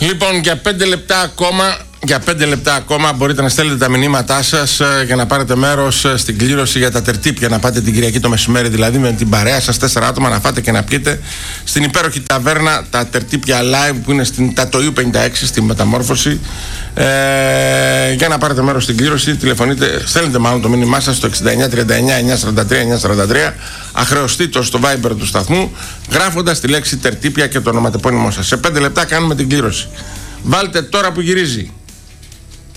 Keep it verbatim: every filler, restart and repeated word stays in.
Λοιπόν, για πέντε λεπτά ακόμα, για πέντε λεπτά ακόμα μπορείτε να στέλνετε τα μηνύματά σας για να πάρετε μέρος στην κλήρωση για τα τερτύπια. Να πάτε την Κυριακή το μεσημέρι, δηλαδή με την παρέα σας, τέσσερα άτομα, να φάτε και να πιείτε στην υπέροχη ταβέρνα τα τερτύπια live που είναι στην Τατοίου πενήντα έξι, στη Μεταμόρφωση. Ε, για να πάρετε μέρος στην κλήρωση, τηλεφωνείτε, στέλνετε μάλλον το μήνυμά σας στο εξήντα εννιά τριάντα εννιά εννιακόσια σαράντα τρία εννιακόσια σαράντα τρία, αχρεωστήτω στο Viber του σταθμού, γράφοντας τη λέξη τερτύπια και το ονοματεπώνυμό σας. Σε πέντε λεπτά κάνουμε την κλήρωση. Βάλτε τώρα που γυρίζει.